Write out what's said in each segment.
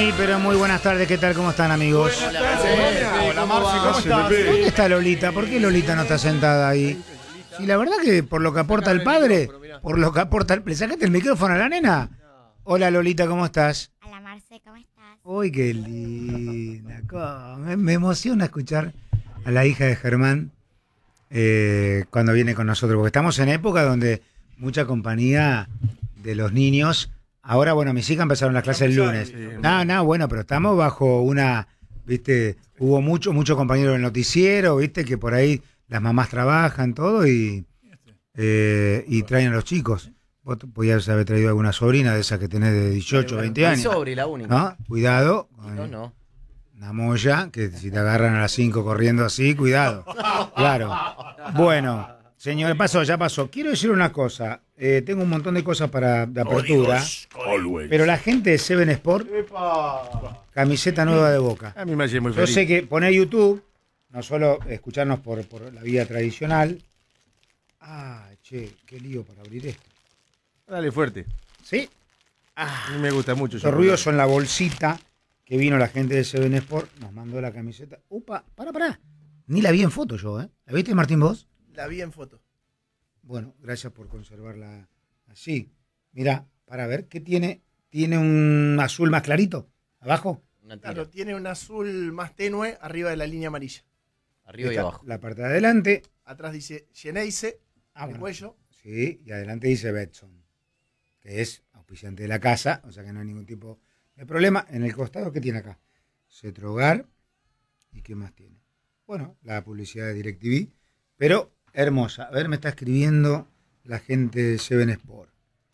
Muy, pero muy buenas tardes. ¿Qué tal? ¿Cómo están, amigos? Buenas tardes. Hola, Marce, ¿cómo estás? ¿Dónde está Lolita? ¿Por qué Lolita no está sentada ahí? Y la verdad que por lo que aporta el padre, por lo que aporta el... ¿Le sacaste el micrófono a la nena? Hola, Lolita, ¿cómo estás? Hola, Marce, ¿cómo estás? Uy, qué linda. Me emociona escuchar a la hija de Germán cuando viene con nosotros, porque estamos en época donde mucha compañía de los niños. Ahora, bueno, mis hijas empezaron las clases el lunes. No, bueno, pero estamos bajo una, viste, hubo mucho compañero del noticiero, viste, que por ahí las mamás trabajan, todo, y traen a los chicos. Vos podías haber traído alguna sobrina de esas que tenés de 18, 20 años. Sobre la única. ¿No? Cuidado. No. Una molla, que si te agarran a las 5 corriendo así, cuidado. Claro. Bueno, señor, ya pasó. Quiero decir una cosa. Tengo un montón de cosas para de apertura. Pero la gente de Seven Sport, camiseta nueva de Boca. A mí me hace muy Yo feliz. sé que poner YouTube, no solo escucharnos por la vía tradicional. Che, qué lío para abrir esto. Dale fuerte. ¿Sí? A mí me gusta mucho. Los ruidos son la bolsita que vino la gente de Seven Sport, nos mandó la camiseta. Upa, pará. Ni la vi en foto yo, ¿eh? ¿La viste, Martín, vos? La vi en foto. Bueno, gracias por conservarla así. Mirá, para ver, ¿qué tiene? ¿Tiene un azul más clarito? ¿Abajo? Claro, tiene un azul más tenue arriba de la línea amarilla. Arriba y abajo. La parte de adelante. Atrás dice Geneise, el Bueno, cuello. sí, y adelante dice Betson, que es auspiciante de la casa, o sea que no hay ningún tipo de problema. En el costado, ¿qué tiene acá? Cetrogar. ¿Y qué más tiene? Bueno, la publicidad de DirecTV, pero hermosa. A ver, me está escribiendo la gente de Seven Sport.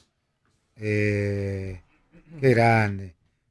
Qué grande.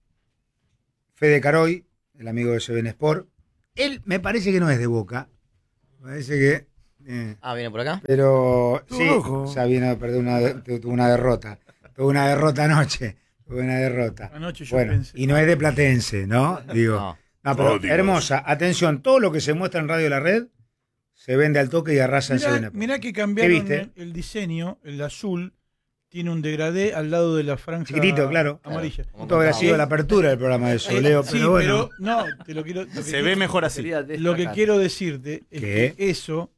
Fede Caroy, el amigo de Seven Sport. Él me parece que no es de Boca. Me parece que... ¿Viene por acá? Pero sí, Ojo. o sea, vino a perder tuvo una derrota. Tuvo una derrota anoche. Tuvo una derrota. Anoche yo Bueno, pensé. y no es de Platense, ¿no? Digo. No, pero hermosa. Atención, todo lo que se muestra en Radio La Red se vende al toque y arrasa en Seven Sport. Mirá que ¿Qué cambiaron viste? el diseño, el azul tiene un degradé al lado de la franja Chiquitito, claro. amarilla. Claro. Esto habrá sido la apertura del programa de Soleo, Sí, pero bueno. pero no, te lo quiero. Se ve mejor así. Lo que quiero decirte es ¿Qué? que eso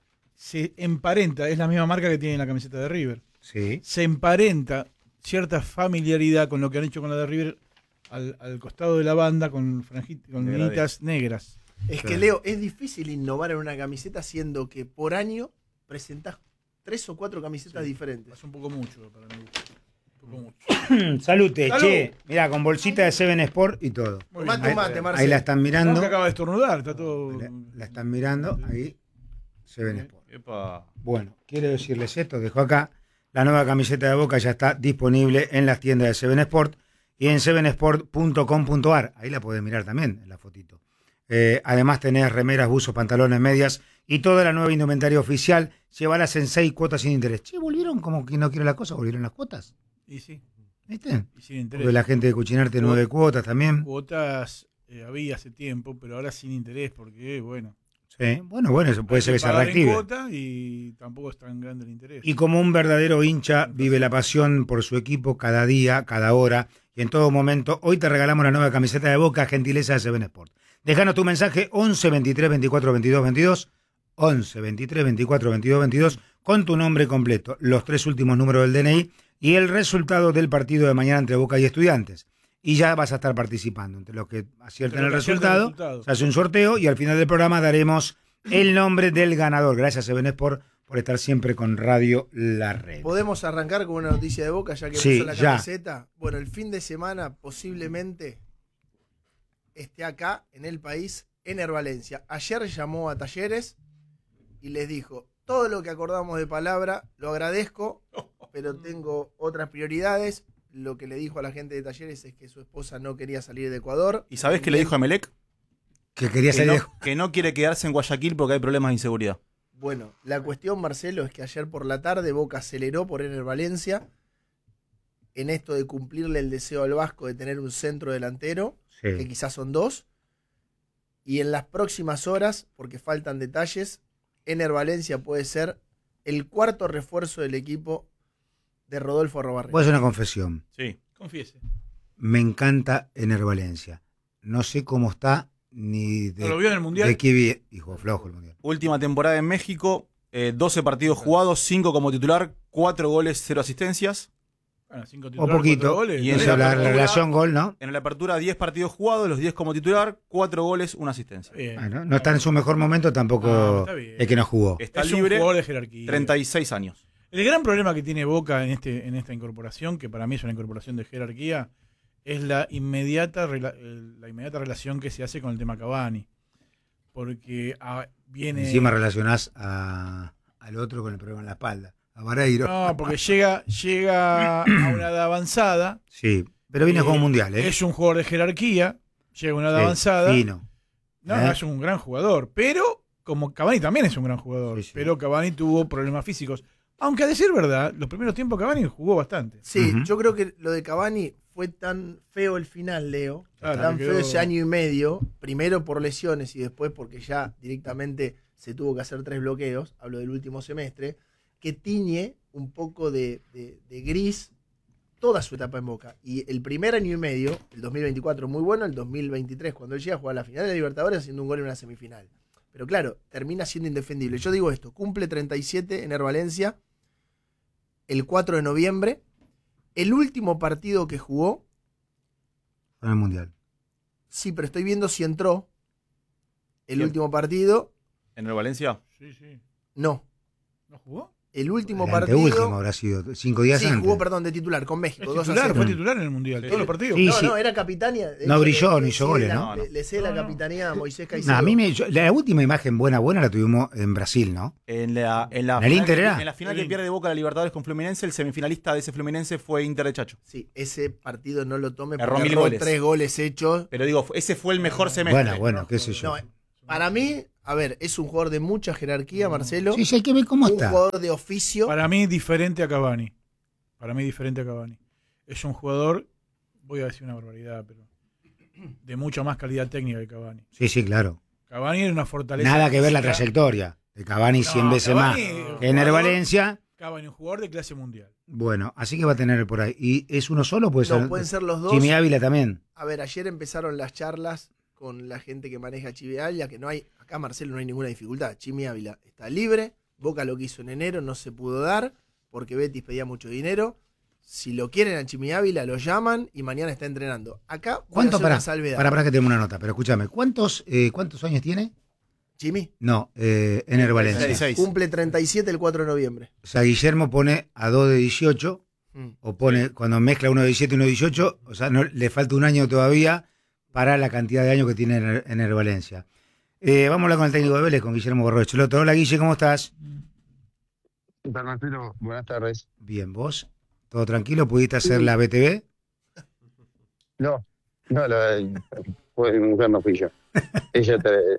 se emparenta, es la misma marca que tiene la camiseta de River. Sí. Se emparenta cierta familiaridad con lo que han hecho con la de River al costado de la banda con linitas negras. Es que, Leo, es difícil innovar en una camiseta siendo que por año presentás 3 o 4 camisetas diferentes. Es un poco mucho para mí. Un poco mucho. Salute, Salud. che. Mirá, con bolsita de Seven Sport y todo. Muy Tomá, bien. tomate, Marce. Ahí la están mirando. Que acaba de estornudar, está todo. La están mirando. Ahí. Seven Sport. Epa. Bueno, quiero decirles esto, dejo acá. La nueva camiseta de Boca ya está disponible en las tiendas de Seven Sport y en sevensport.com.ar. Ahí la podés mirar también, en la fotito. Además tenés remeras, buzos, pantalones, medias y toda la nueva indumentaria oficial. Llévalas en 6 cuotas sin interés. Che, ¿volvieron como que no quiere la cosa? ¿Volvieron las cuotas? Y sí, ¿Viste? y sin interés. Porque la gente de Cuchinarte 9 cuotas también. Cuotas había hace tiempo, pero ahora sin interés, porque, bueno. Sí, bueno, eso puede ser que se pagar en reactive. cuota y tampoco es tan grande el interés. Y como un verdadero hincha, vive la pasión por su equipo cada día, cada hora y en todo momento. Hoy te regalamos la nueva camiseta de Boca, gentileza de Seven Sport. Déjanos tu mensaje 11 23 24 22 22, 11 23 24 22 22, con tu nombre completo, los 3 últimos números del DNI y el resultado del partido de mañana entre Boca y Estudiantes. Y ya vas a estar participando. Entre los que acierten el resultado, se hace un sorteo y al final del programa daremos el nombre del ganador. Gracias, Seven Sport, por estar siempre con Radio La Red. ¿Podemos arrancar con una noticia de Boca ya que Sí, puso la ya. camiseta? Bueno, el fin de semana posiblemente esté acá en el país Ener Valencia. Ayer llamó a Talleres y les dijo, todo lo que acordamos de palabra lo agradezco, pero tengo otras prioridades. Lo que le dijo a la gente de Talleres es que su esposa no quería salir de Ecuador. ¿Y sabés qué le dijo a Emelec? Que quería Que salir de... que no quiere quedarse en Guayaquil porque hay problemas de inseguridad. Bueno, la cuestión, Marcelo, es que ayer por la tarde Boca aceleró por Ener Valencia en esto de cumplirle el deseo al Vasco de tener un centro delantero, que Sí. quizás son 2, y en las próximas horas, porque faltan detalles, Ener Valencia puede ser el cuarto refuerzo del equipo de Rodolfo Arrobarrena. Voy a hacer una confesión. Sí. Confiese. me encanta Ener Valencia. No sé cómo está ni de, ¿No lo vio en el Mundial? de qué vi. Hijo, flojo el Mundial. Última temporada en México, 12 partidos jugados, 5 como titular, 4 goles, 0 asistencias. Bueno, 5 O titulares, poquito. 4 goles. Y en Eso, la apertura- relación gol, ¿no? En la apertura 10 partidos jugados, los 10 como titular, 4 goles, 1 asistencia. Bien. Bueno, no está en su mejor momento tampoco está bien. el que no jugó. Está Es libre, un jugador de jerarquía. 36 años. El gran problema que tiene Boca en esta incorporación, que para mí es una incorporación de jerarquía, es la inmediata relación que se hace con el tema Cavani. Porque viene... Encima relacionás al otro con el problema en la espalda, a Vareiro. No, porque llega a una edad avanzada. Sí, pero viene con un mundial, ¿eh? Es un jugador de jerarquía, llega a una edad Sí, avanzada. fino. No, es un gran jugador. Pero, como Cavani también es un gran jugador, Sí, sí. pero Cavani tuvo problemas físicos. Aunque a decir verdad, los primeros tiempos Cavani jugó bastante. Sí, Ujú. yo creo que lo de Cavani fue tan feo el final, Leo. Claro, Tan que feo quedó- ese año y medio. Primero por lesiones y después porque ya directamente se tuvo que hacer 3 bloqueos. Hablo del último semestre. Que tiñe un poco de gris toda su etapa en Boca. Y el primer año y medio, el 2024 muy bueno, el 2023 cuando él llega a jugar la final de la Libertadores haciendo un gol en una semifinal. Pero claro, termina siendo indefendible. Yo digo esto, cumple 37 en Air Valencia el 4 de noviembre. El último partido que jugó, Con el mundial. sí, pero estoy viendo si entró. El ¿Quién? último partido, ¿En el Valencia? Sí, sí. no. ¿No jugó? El último El partido. anteúltimo habrá sido 5 días Sí, antes. jugó, perdón, de titular con México. Es 2 a titular, 0. fue titular en el Mundial, Sí. todos los partidos. Sí, No, era capitania. De No hecho, brilló, le no hizo cede goles, la- ¿no? Le cede la capitanía a Moisés No, Caicedo. a mí la última imagen buena la tuvimos en Brasil, ¿no? En la ¿En el final Inter que- era? En la final El que Inter. pierde Boca la Libertadores con Fluminense, el semifinalista de ese Fluminense fue Inter de Chacho. Sí, ese partido no lo tome Erró porque 1000 erró goles. 3 goles hechos. Pero digo, ese fue el mejor semestre. Bueno, qué sé yo. No, para mí, a ver, es un jugador de mucha jerarquía, Marcelo. Sí, hay que ver cómo Un está. jugador de oficio. Para mí, diferente a Cavani. Es un jugador, voy a decir una barbaridad, pero de mucha más calidad técnica que Cavani. Sí, claro. Cavani era una fortaleza. Nada que ver la física. trayectoria de Cavani 100 No, veces Cavani, más que en el Valencia. Cavani, un jugador de clase mundial. Bueno, así que va a tener por ahí. ¿Y es uno solo? Puede No, ser. pueden ser los dos. Jimmy Ávila también. A ver, ayer empezaron las charlas con la gente que maneja Chimi Ávila, que no hay, acá Marcelo no hay ninguna dificultad. Chimi Ávila está libre, Boca lo que hizo en enero no se pudo dar, porque Betis pedía mucho dinero. Si lo quieren a Chimi Ávila, lo llaman y mañana está entrenando. Acá voy a ¿Cuánto hacer para? una salvedad. Para que tenemos una nota, pero escúchame. ¿Cuántos años tiene? Chimi No, Ener Valencia. 36. cumple 37 el 4 de noviembre. O sea, Guillermo pone a 2 de 18, o pone, cuando mezcla uno de 17 y uno de 18, o sea, no, le falta un año todavía para la cantidad de años que tiene Ener Valencia. Vamos a hablar con el técnico de Vélez, con Guillermo Gorrocheloto. Hola, Guille, ¿cómo estás? ¿Qué tal, Marcelo? Buenas tardes. Bien, ¿vos? ¿Todo tranquilo? ¿Pudiste hacer la BTV? No, fue mi mujer, no fui yo. Ella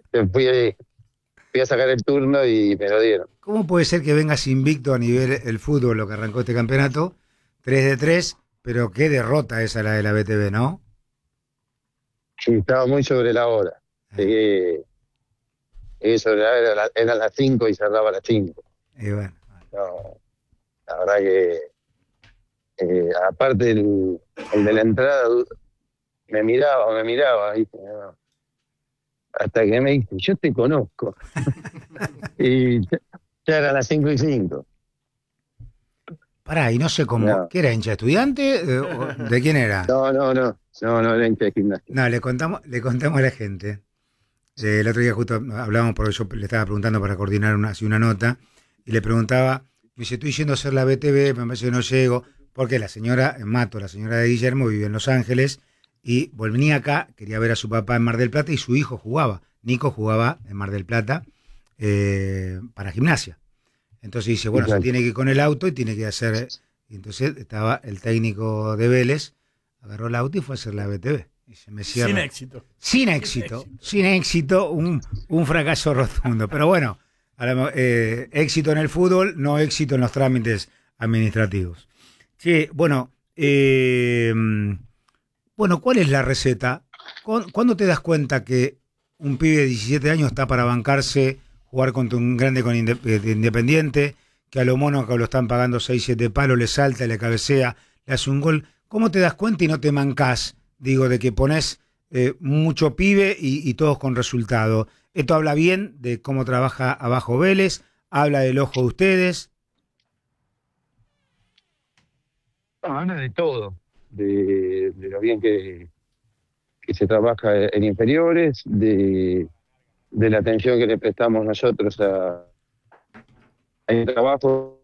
fui a sacar el turno y me lo dieron. ¿Cómo puede ser que vengas invicto a nivel el fútbol, lo que arrancó este campeonato? 3 de 3, pero qué derrota esa la de la BTV, ¿no? Y estaba muy sobre la hora. Llegué sobre la hora, eran las 5 y cerraba a las 5. Y bueno, No, la verdad que, aparte el de la entrada, me miraba, ¿viste? No. Hasta que me dice, yo te conozco. Y ya eran las 5 y 5. pará, y no sé cómo. No. ¿Qué era, hincha estudiante? ¿O ¿De quién era? No, era hincha de gimnasia. No, le contamos a la gente. El otro día justo hablábamos porque yo le estaba preguntando para coordinar una nota y le preguntaba, me dice, estoy yendo a hacer la BTV, me parece que no llego, porque la señora Mato, la señora de Guillermo, vive en Los Ángeles y venía acá, quería ver a su papá en Mar del Plata y su hijo jugaba. Nico jugaba en Mar del Plata para gimnasia. Entonces dice, bueno, Claro. se tiene que ir con el auto y tiene que hacer... Y entonces estaba el técnico de Vélez, agarró el auto y fue a hacer la BTV. Y se me cierra. Sin éxito. Sin éxito, un fracaso rotundo. Pero bueno, éxito en el fútbol, no éxito en los trámites administrativos. Sí, bueno, ¿cuál es la receta? ¿Cuándo te das cuenta que un pibe de 17 años está para bancarse, jugar contra un grande de Independiente, que a lo Mónaco lo están pagando 6-7 palos, le salta, le cabecea, le hace un gol? ¿cómo te das cuenta y no te mancás? Digo, de que pones mucho pibe y todos con resultado. Esto habla bien de cómo trabaja abajo Vélez, habla del ojo de ustedes. No, habla de todo, de lo bien que se trabaja en inferiores, de la atención que le prestamos nosotros al trabajo,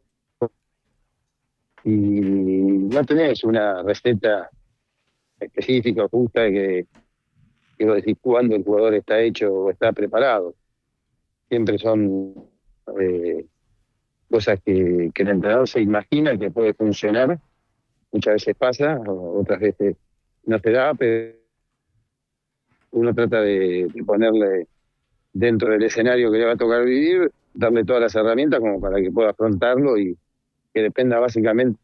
y no tenés una receta específica o justa que vos decís cuándo el jugador está hecho o está preparado. Siempre son cosas que el entrenador se imagina que puede funcionar. Muchas veces pasa, otras veces no se da, pero uno trata de ponerle dentro del escenario que le va a tocar vivir, darle todas las herramientas como para que pueda afrontarlo y que dependa básicamente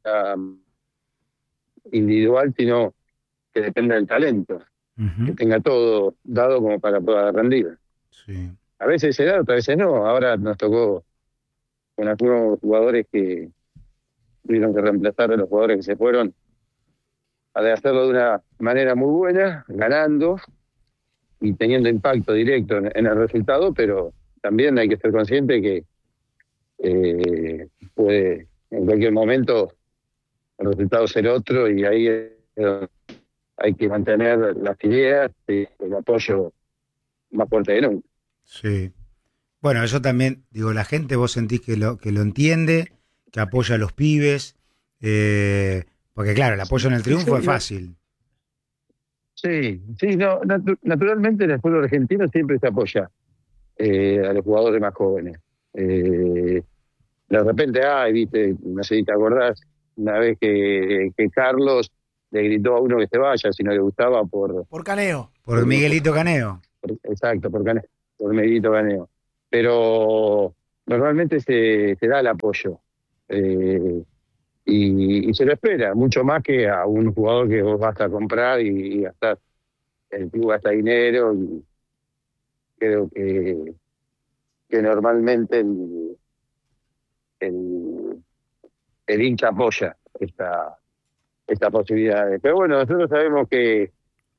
individual, sino que dependa del talento, que tenga todo dado como para poder rendir. Sí. A veces se da, otras veces no. Ahora nos tocó con algunos jugadores que tuvieron que reemplazar a los jugadores que se fueron, a de hacerlo de una manera muy buena, ganando y teniendo impacto directo en el resultado, pero también hay que ser consciente que puede en cualquier momento el resultado ser otro, y ahí hay que mantener las ideas y el apoyo más fuerte que nunca. Sí. Bueno, eso también, digo, la gente vos sentís que lo entiende, que apoya a los pibes, porque claro, el apoyo en el triunfo es fácil. Sí, no, naturalmente en el pueblo argentino siempre se apoya a los jugadores más jóvenes. De repente, viste, no sé si te acordás, una vez que Carlos le gritó a uno que se vaya si no le gustaba por Caneo. Por Miguelito Caneo. Exacto, por Miguelito Caneo. Pero normalmente se da el apoyo. Y se lo espera, mucho más que a un jugador que vos vas a comprar y gastar. El club gasta dinero, y creo que normalmente el hincha apoya esta posibilidad. Pero bueno, nosotros sabemos que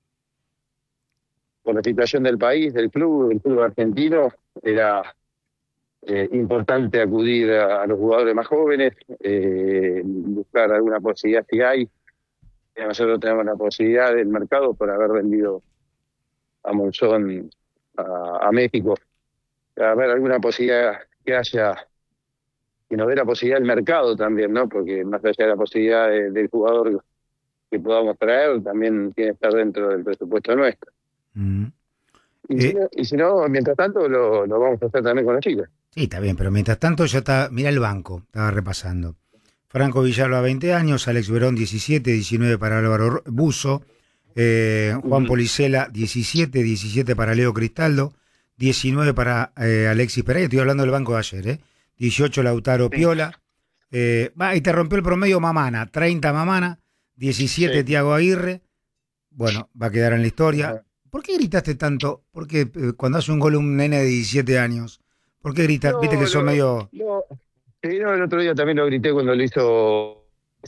por la situación del país, del club, argentino, era importante acudir a los jugadores más jóvenes, buscar alguna posibilidad si hay. Nosotros tenemos la posibilidad del mercado por haber vendido a Monzón a México. A ver, alguna posibilidad que haya, que nos dé la posibilidad del mercado también, ¿no? Porque más allá de la posibilidad del jugador que podamos traer, también tiene que estar dentro del presupuesto nuestro. Y si no, mientras tanto, lo vamos a hacer también con las chicas. Sí, está bien, pero mientras tanto mirá el banco, estaba repasando. Franco Villalba, 20 años, Alex Verón, 17, 19 para Álvaro Buzo, Juan Policela, 17 para Leo Cristaldo, 19 para Alexis Pereira, estoy hablando del banco de ayer, 18 Lautaro Piola, y te rompió el promedio Mamana, 30 Mamana, 17 Tiago Aguirre, bueno, va a quedar en la historia. ¿Por qué gritaste tanto? Porque cuando hace un gol un nene de 17 años, ¿por qué gritas? Viste que son medio... Sí, el otro día también lo grité cuando lo hizo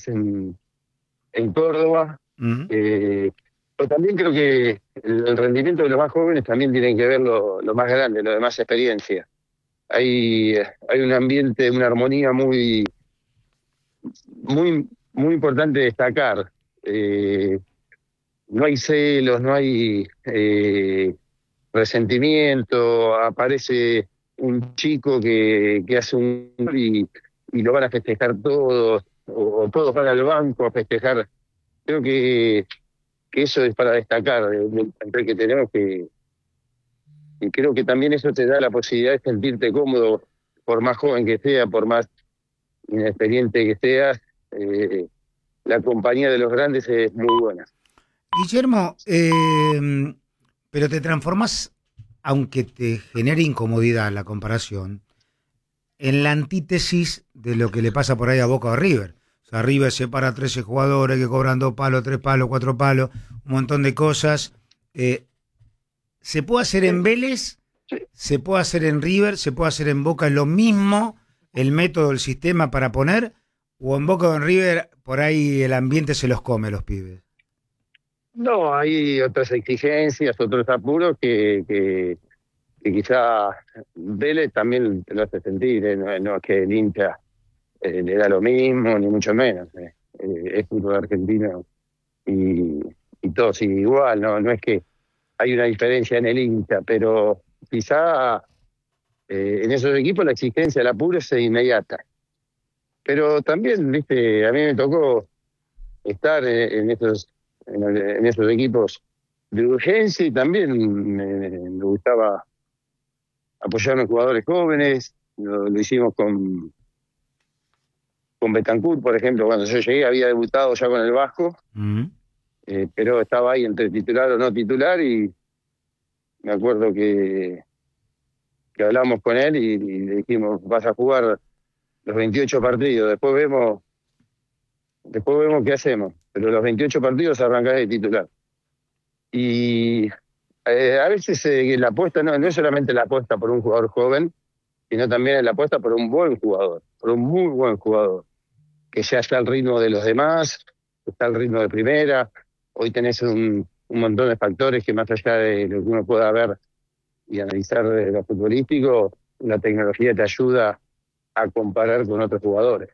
en Córdoba. Pero también creo que el rendimiento de los más jóvenes también tiene que ver lo más grande, lo de más experiencia. Hay un ambiente, una armonía muy importante de destacar. No hay celos, no hay resentimiento. Aparece un chico que hace un gol y lo van a festejar todos, o todos van al banco a festejar. Creo que eso es para destacar del plantel que tenemos, y creo que también eso te da la posibilidad de sentirte cómodo, por más joven que sea, por más inexperiente que seas. La compañía de los grandes es muy buena. Guillermo, pero te transformás, aunque te genere incomodidad la comparación, en la antítesis de lo que le pasa por ahí a Boca o a River. O sea, River separa 13 jugadores que cobran 2 palos, 3 palos, 4 palos, un montón de cosas. ¿Se puede hacer en Vélez? ¿Se puede hacer en River? ¿Se puede hacer en Boca? ¿Es lo mismo el método, el sistema para poner? o en Boca o en River, por ahí el ambiente se los come a los pibes. No, hay otras exigencias, otros apuros que quizá Vélez también te lo hace sentir, no es que el hincha le da lo mismo, ni mucho menos. Es fútbol argentino y todo sigue igual, no es que hay una diferencia en el hincha, pero quizá en esos equipos la exigencia, el apuro es inmediata. Pero también, viste, a mí me tocó estar en esos equipos de urgencia y también me gustaba apoyar a los jugadores jóvenes. Lo hicimos con Betancur, por ejemplo. Cuando yo llegué había debutado ya con el Vasco, pero estaba ahí entre titular o no titular y me acuerdo que hablamos con él y le dijimos, vas a jugar los 28 partidos, después vemos qué hacemos, pero los 28 partidos arrancás de titular. Y a veces la apuesta no es solamente la apuesta por un jugador joven, sino también es la apuesta por un buen jugador, por un muy buen jugador, que ya está al ritmo de los demás, está al ritmo de primera. Hoy tenés un montón de factores que más allá de lo que uno pueda ver y analizar de lo futbolístico, la tecnología te ayuda a comparar con otros jugadores.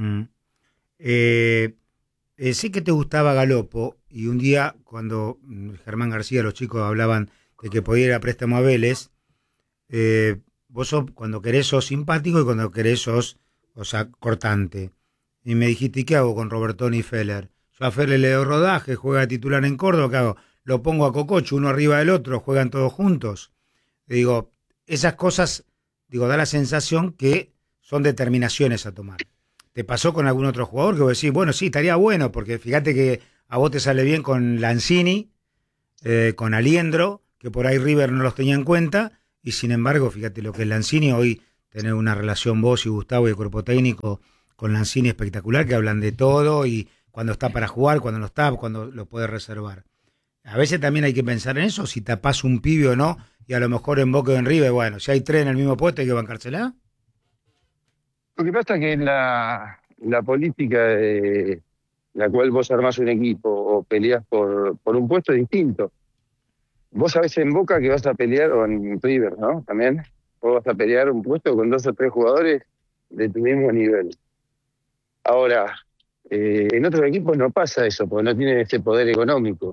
Sé que te gustaba Galopo y un día cuando Germán García, los chicos hablaban de que podía ir a préstamo a Vélez, vos cuando querés sos simpático y cuando querés sos, o sea, cortante. Y me dijiste, ¿y qué hago con Robertoni y Feller? Yo a Feller le doy rodaje, juega titular en Córdoba, ¿qué hago? Lo pongo a Cococho, uno arriba del otro, juegan todos juntos. Y digo, esas cosas, da la sensación que son determinaciones a tomar. ¿Te pasó con algún otro jugador que vos decís, bueno, sí, estaría bueno, porque fíjate que a vos te sale bien con Lanzini, con Aliendro, que por ahí River no los tenía en cuenta, y sin embargo, fíjate lo que es Lanzini, hoy tener una relación vos y Gustavo y el cuerpo técnico con Lanzini espectacular, que hablan de todo, y cuando está para jugar, cuando no está, cuando lo puede reservar. A veces también hay que pensar en eso, si tapás un pibe o no, y a lo mejor en Boca o en River, bueno, si hay tres en el mismo puesto hay que bancársela. Lo que pasa es que la política de la cual vos armás un equipo o peleás por un puesto es distinto. Vos sabés en Boca que vas a pelear, o en River, ¿no? También, vos vas a pelear un puesto con 2 o 3 jugadores de tu mismo nivel. Ahora, en otros equipos no pasa eso, porque no tienen ese poder económico.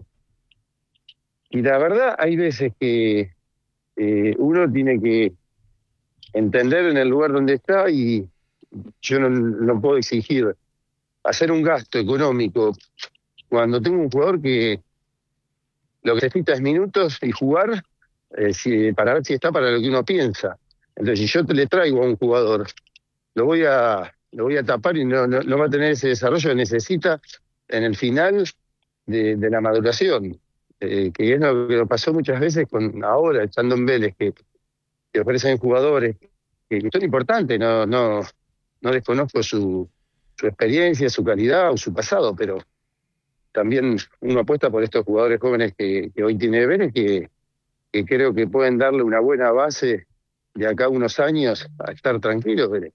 Y la verdad, hay veces que uno tiene que entender en el lugar donde está y yo no puedo exigir hacer un gasto económico cuando tengo un jugador que lo que necesita es minutos y jugar para ver si está para lo que uno piensa. Entonces, si yo le traigo a un jugador, lo voy a tapar y no va a tener ese desarrollo que necesita en el final de la maduración, que es lo que nos pasó muchas veces con ahora, estando en Vélez, que ofrecen jugadores que son importantes, no desconozco su experiencia, su calidad o su pasado, pero también uno apuesta por estos jugadores jóvenes que hoy tiene Vélez, que creo que pueden darle una buena base de acá a unos años a estar tranquilos, Vélez.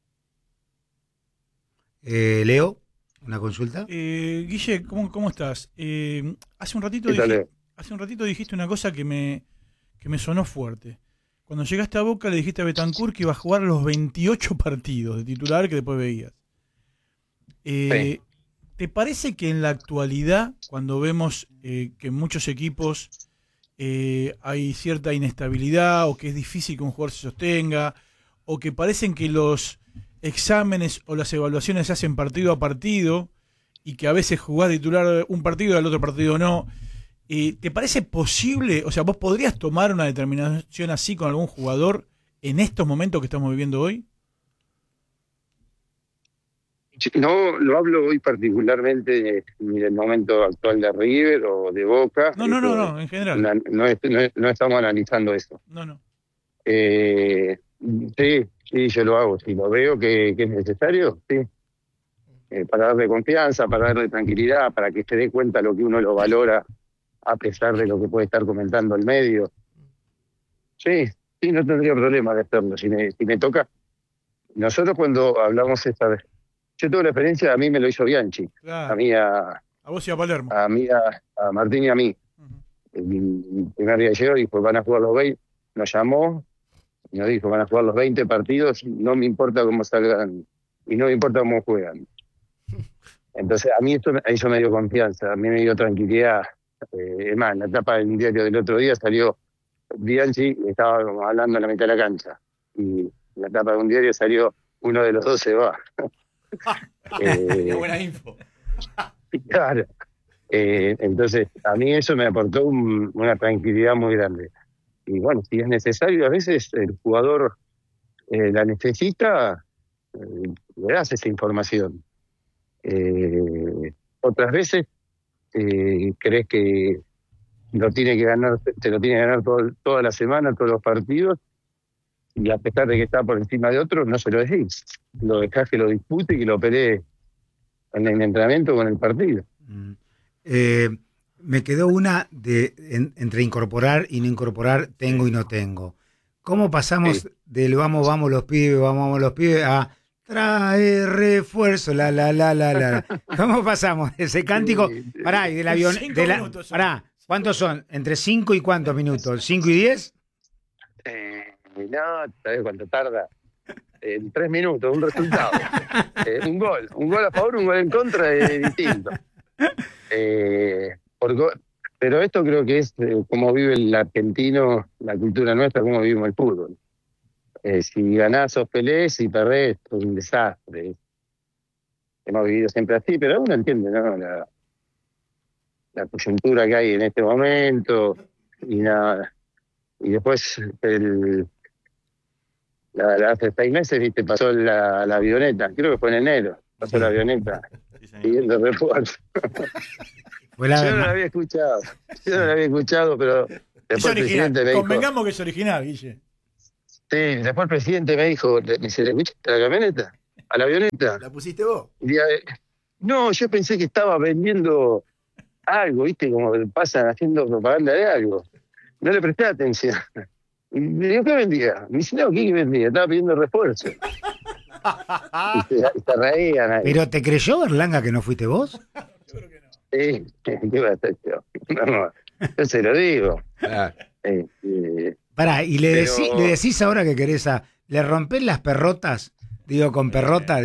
Leo, una consulta. Guille, ¿cómo estás? Hace un ratito dijiste una cosa que me sonó fuerte. Cuando llegaste a Boca le dijiste a Betancur que iba a jugar los 28 partidos de titular que después veías. Sí. ¿Te parece que en la actualidad, cuando vemos que en muchos equipos hay cierta inestabilidad o que es difícil que un jugador se sostenga o que parecen que los exámenes o las evaluaciones se hacen partido a partido y que a veces jugás de titular un partido y al otro partido no? ¿Te parece posible, o sea, vos podrías tomar una determinación así con algún jugador en estos momentos que estamos viviendo hoy? No lo hablo hoy particularmente ni del momento actual de River o de Boca. No, en general. No estamos analizando eso. No. Sí, yo lo hago. Si lo veo que es necesario, sí. Para darle confianza, para darle tranquilidad, para que se dé cuenta lo que uno lo valora a pesar de lo que puede estar comentando el medio. Sí, no tendría problema de hacerlo si me toca. Nosotros cuando hablamos esta yo tuve la experiencia, a mí me lo hizo Bianchi, Claro. a mí, A vos y a Palermo. a mí, a Martín y a mí. Ujú. El primer día llegó y dijo, van a jugar los 20, nos llamó y nos dijo, van a jugar los 20 partidos, no me importa cómo salgan y no me importa cómo juegan. Entonces a mí eso me dio confianza, a mí me dio tranquilidad. Es más, en la etapa del diario del otro día salió Bianchi, estaba como hablando en la mitad de la cancha, y en la etapa de un diario salió uno de los dos se va. Qué buena info. Claro. Entonces, a mí eso me aportó una tranquilidad muy grande. Y bueno, si es necesario, a veces el jugador la necesita, le das esa información. Otras veces crees que lo tiene que ganar, te lo tiene que ganar toda la semana, todos los partidos, y a pesar de que está por encima de otro, no se lo decís. Lo dejás que lo dispute y que lo pelee en el entrenamiento con el partido. Me quedó una entre incorporar y no incorporar, tengo y no tengo. ¿Cómo pasamos del vamos los pibes, vamos los pibes a trae refuerzo, la? ¿Cómo pasamos de ese cántico? Pará, y del avión. Pará, ¿cuántos son? ¿Entre 5 y cuántos minutos? ¿5 y 10? No, ¿sabes cuánto tarda? En 3 minutos, un resultado. Un gol a favor, un gol en contra es distinto. Pero esto creo que es como vive el argentino, la cultura nuestra, cómo vivimos el fútbol. Si ganás sos pelés, si perdés es un desastre. Hemos vivido siempre así, pero uno entiende, ¿no? La coyuntura que hay en este momento y nada. Y después hace 6 meses, viste, pasó la avioneta, creo que fue en enero, pasó la avioneta pidiendo refuerzo. Yo no la había escuchado, pero después el presidente me dijo... Convengamos que es original, Guille. Sí, después el presidente me dijo, ¿le escuchaste a la camioneta? ¿A la avioneta? ¿La pusiste vos? No, yo pensé que estaba vendiendo algo, viste, como pasan haciendo propaganda de algo. No le presté atención. Y me dijo, ¿qué vendía? Me dice, no, ¿qué vendía? Estaba pidiendo refuerzo. Y se reían ahí. ¿Pero te creyó Berlanga que no fuiste vos? Yo creo que no. Sí, ¿qué va a hacer yo? No, yo se lo digo. Pará, y le decís ahora que querés ¿le rompés las perrotas? Digo, con perrota,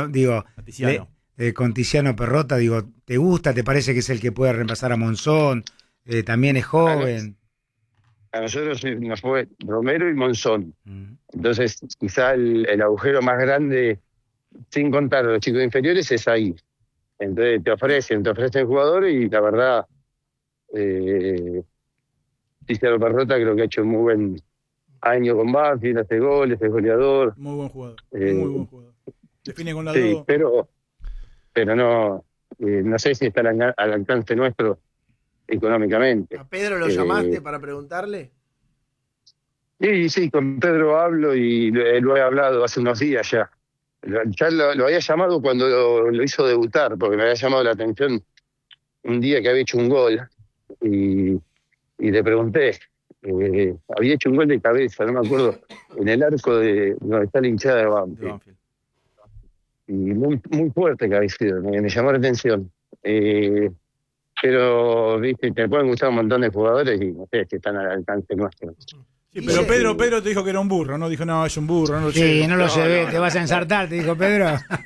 con Tiziano Perrota, digo, ¿te gusta? ¿Te parece que es el que puede reemplazar a Monzón? También es joven. A nosotros nos fue Romero y Monzón. Entonces, quizá el agujero más grande, sin contar a los chicos inferiores, es ahí. Entonces te ofrecen jugadores y la verdad, Tiziano Perrota creo que ha hecho un muy buen año con Banfield, hace goles, es goleador. Muy buen jugador, muy buen jugador. Define con la sí, dos. pero no sé si está al alcance nuestro económicamente. ¿A Pedro lo llamaste para preguntarle? Sí, con Pedro hablo y lo he hablado hace unos días ya. Ya lo había llamado cuando lo hizo debutar, porque me había llamado la atención un día que había hecho un gol y le pregunté, había hecho un gol de cabeza, no me acuerdo, en el arco de donde está la hinchada de Banfield. Y muy, muy fuerte que había sido, me llamó la atención. Pero, viste, te pueden gustar un montón de jugadores y no sé si están al alcance nuestro. Sí, pero Pedro te dijo que era un burro, ¿no? Dijo, no, es un burro, no lo llevé. Sí, no lo llevé, no. Te vas a ensartar, te dijo Pedro.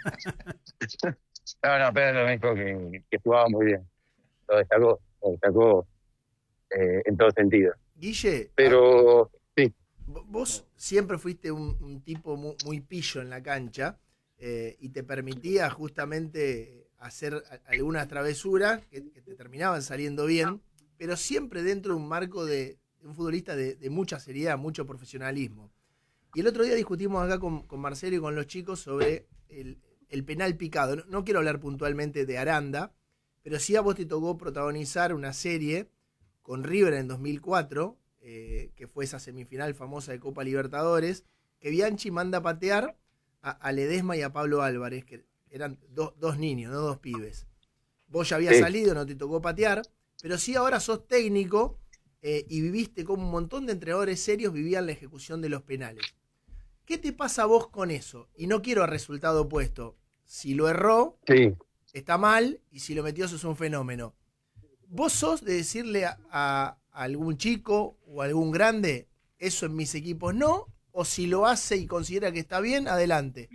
No, Pedro me dijo que jugaba muy bien. Lo destacó en todo sentido. Guille, pero sí. Vos siempre fuiste un tipo muy pillo en la cancha y te permitía justamente hacer algunas travesuras que te terminaban saliendo bien, pero siempre dentro de un marco de un futbolista de mucha seriedad, mucho profesionalismo. Y el otro día discutimos acá con Marcelo y con los chicos sobre el penal picado. No quiero hablar puntualmente de Aranda, pero sí a vos te tocó protagonizar una serie con River en 2004, que fue esa semifinal famosa de Copa Libertadores, que Bianchi manda a patear a Ledesma y a Pablo Álvarez, que eran dos niños, no dos pibes. Vos ya habías salido, no te tocó patear, pero sí ahora sos técnico y viviste como un montón de entrenadores serios vivían la ejecución de los penales. ¿Qué te pasa a vos con eso? Y no quiero a resultado opuesto. Si lo erró, Sí. está mal, y si lo metió, sos un fenómeno. ¿Vos sos de decirle a algún chico o a algún grande, eso en mis equipos no? O si lo hace y considera que está bien, adelante.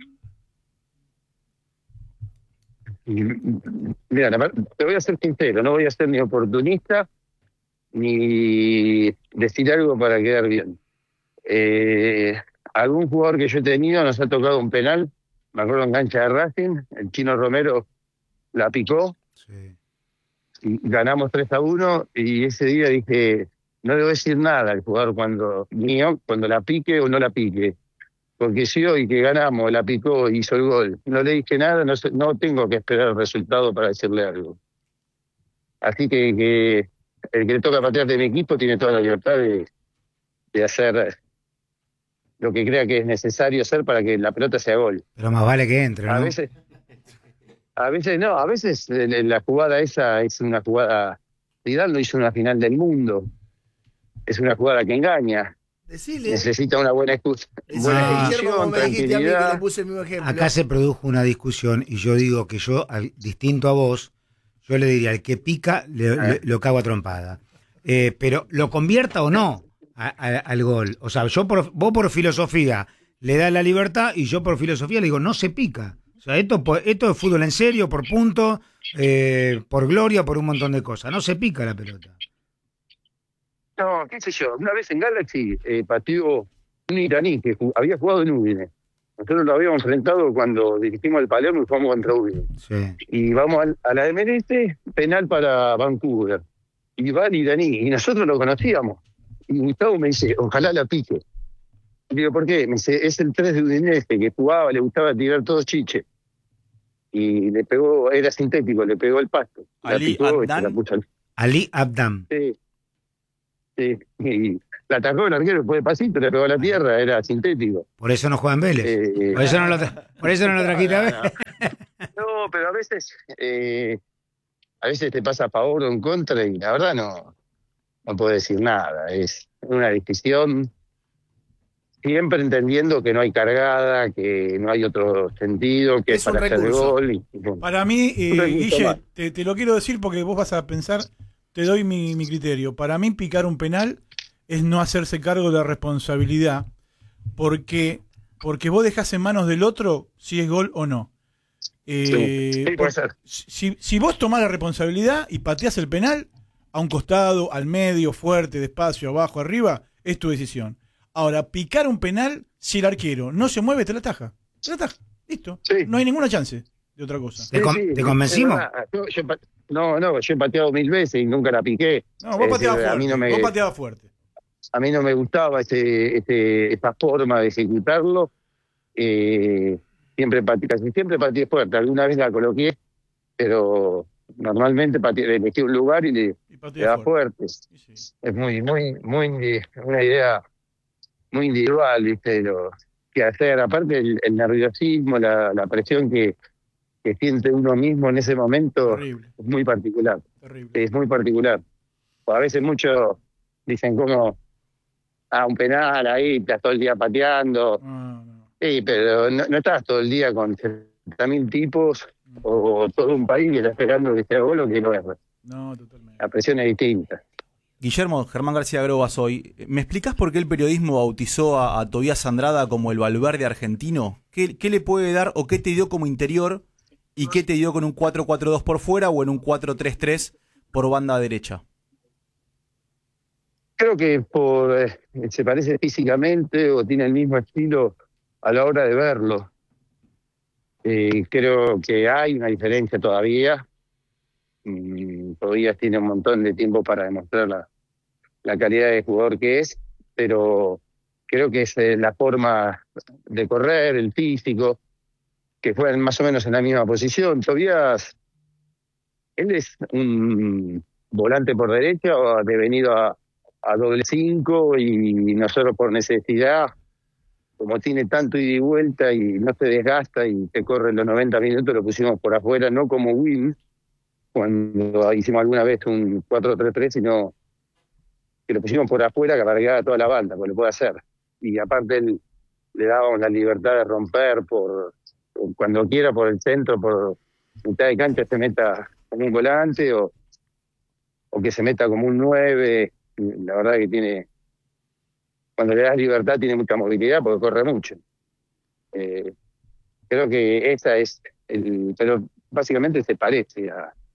Mira, te voy a ser sincero, no voy a ser ni oportunista ni decir algo para quedar bien. Algún jugador que yo he tenido nos ha tocado un penal, me acuerdo en cancha de Racing, el Chino Romero la picó, Sí. y ganamos 3-1, y ese día dije, no debo decir nada al jugador cuando la pique o no la pique, porque si hoy que ganamos la picó y hizo el gol, no le dije nada, no tengo que esperar el resultado para decirle algo. Así que el que le toca patear de mi equipo tiene toda la libertad de hacer lo que crea que es necesario hacer para que la pelota sea gol. Pero más vale que entre, ¿no? A veces no, a veces la jugada esa es una jugada. Zidane no hizo una final del mundo. Es una jugada que engaña. Decile. Necesita una buena excusa. Decile, Buena Guillermo, como me dijiste a mí que tranquilidad. le puse el mismo ejemplo. Acá se produjo una discusión y yo digo que yo, distinto a vos, yo le diría, al que pica lo cago a trompada. Pero lo convierta o no al gol. O sea, vos por filosofía le das la libertad y yo por filosofía le digo, no se pica. O sea, esto es fútbol en serio, por punto, por gloria, por un montón de cosas. No se pica la pelota. No, qué sé yo. Una vez en Galaxy pateó un iraní que había jugado en Udine. Nosotros lo habíamos enfrentado cuando dirigimos el Palermo y jugamos contra Udine. Sí. Y vamos a la MLS, penal para Vancouver. Y va el iraní, y nosotros lo conocíamos. Y Gustavo me dice, ojalá la pique. Y digo, ¿por qué? Me dice, es el 3 de Udinese, que jugaba, le gustaba tirar todo chiche. Y le pegó, era sintético, le pegó el pasto. La Ali picó y se Adnan. la puso al... Ali Abdam. Sí. Sí. Y la atacó el arquero después de pasito, le pegó a la tierra, era sintético. Por eso no juega en Vélez. Por eso no lo trajiste a Vélez. No, pero a veces te pasa a favor o en contra y la verdad no puedo decir nada. Es una decisión siempre entendiendo que no hay cargada, que no hay otro sentido, que es un para hacer recurso. gol. Y bueno. Para mí, Un recurso Guille, más. te lo quiero decir porque vos vas a pensar, te doy mi criterio. Para mí, picar un penal es no hacerse cargo de la responsabilidad, porque vos dejás en manos del otro si es gol o no. Sí, puede ser. Si vos tomás la responsabilidad y pateás el penal, a un costado, al medio, fuerte, despacio, abajo, arriba, es tu decisión. Ahora, picar un penal, si el arquero no se mueve, te la ataja. Te la ataja. Listo. Sí. No hay ninguna chance de otra cosa. ¿Te convencimos? Es verdad. Yo he pateado 1000 veces y nunca la piqué. No, vos pateabas A fuerte. mí no me, Vos pateabas fuerte. a mí no me gustaba esa forma de ejecutarlo. Casi siempre pateé fuerte. Alguna vez la coloqué, pero normalmente elegí un lugar y le Y da pateabas fuerte. Sí, sí. Es muy una idea muy individual, ¿viste? Lo que hacer. Aparte el nerviosismo, la presión que siente uno mismo en ese momento Terrible, es muy particular. terrible. Es muy particular. A veces muchos dicen como, un penal ahí, estás todo el día pateando. No. Sí, pero no estás todo el día con 70.000 tipos o todo un país que está esperando que sea gol o que no es. No, totalmente. La presión es distinta. Guillermo, Germán García Groba soy. ¿Me explicás por qué el periodismo bautizó a Tobías Andrada como el Valverde argentino? ¿Qué le puede dar o qué te dio como interior y qué te dio con un 4-4-2 por fuera o en un 4-3-3 por banda derecha? Creo que se parece físicamente o tiene el mismo estilo a la hora de verlo. Creo que hay una diferencia todavía. Todavía tiene un montón de tiempo para demostrar la calidad de jugador que es, pero creo que es la forma de correr, el físico, que juegan más o menos en la misma posición. Tobías, él es un volante por derecha o ha devenido a doble 5 y nosotros por necesidad, como tiene tanto ida y vuelta y no se desgasta y te corre los 90 minutos, lo pusimos por afuera, no como Will, cuando hicimos alguna vez un 4-3-3, sino que lo pusimos por afuera, que abarcaba toda la banda, porque lo puede hacer. Y aparte le dábamos la libertad de romper por cuando quiera por el centro, por mitad de cancha, se meta como un volante o que se meta como un 9. La verdad que tiene, cuando le das libertad, tiene mucha movilidad porque corre mucho. Creo que esa es pero básicamente se parece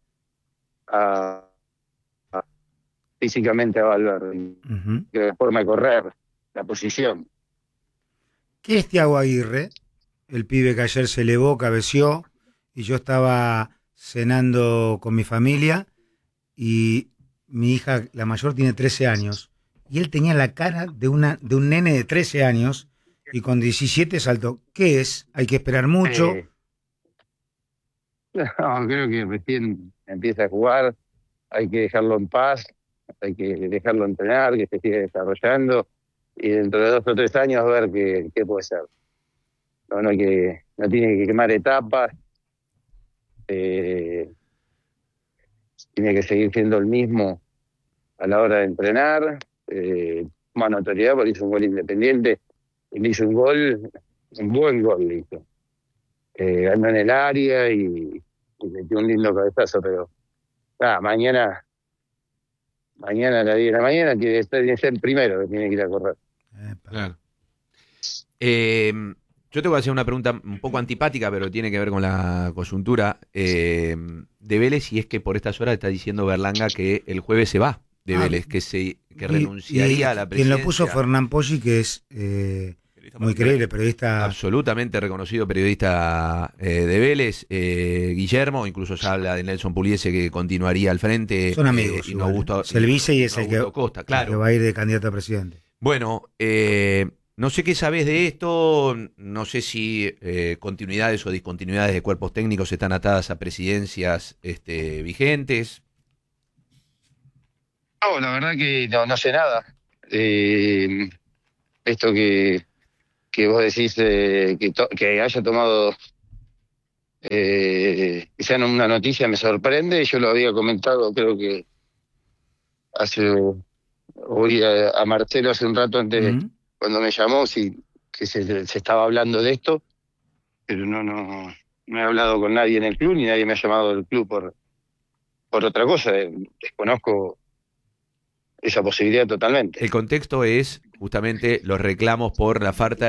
a físicamente a Valverde. La forma de correr, la posición. ¿Qué es Thiago Aguirre? El pibe que ayer se elevó, cabeció, y yo estaba cenando con mi familia y mi hija, la mayor, tiene 13 años. Y él tenía la cara de un nene de 13 años y con 17 saltó. ¿Qué es? ¿Hay que esperar mucho? No, creo que recién empieza a jugar, hay que dejarlo en paz, hay que dejarlo entrenar, que se siga desarrollando y dentro de 2 o 3 años ver qué puede ser. No tiene que quemar etapas, tiene que seguir siendo el mismo a la hora de entrenar, más notoriedad porque hizo un gol Independiente, y le hizo un buen gol le hizo. Ganó en el área y metió un lindo cabezazo, pero mañana a las 10 de la mañana tiene que ser el primero que tiene que ir a correr. Claro. Yo te voy a hacer una pregunta un poco antipática, pero tiene que ver con la coyuntura de Vélez, y es que por estas horas está diciendo Berlanga que el jueves se va de Vélez, que renunciaría a la presidencia. Quien lo puso fue Hernán Poggi, que es muy creíble, periodista. Absolutamente reconocido periodista de Vélez. Guillermo, incluso ya habla de Nelson Pugliese, que continuaría al frente. Son amigos. Y no Augusto, Selvice y es el que Costa, claro. Que va a ir de candidato a presidente. Bueno, no sé qué sabés de esto, no sé si continuidades o discontinuidades de cuerpos técnicos están atadas a presidencias vigentes. No, la verdad que no sé nada. Esto que vos decís, que haya tomado, que sea una noticia, me sorprende. Yo lo había comentado, creo que oí a Marcelo hace un rato antes, cuando me llamó, que se estaba hablando de esto, pero no he hablado con nadie en el club, ni nadie me ha llamado del club por otra cosa. Desconozco esa posibilidad totalmente. El contexto es justamente los reclamos por la falta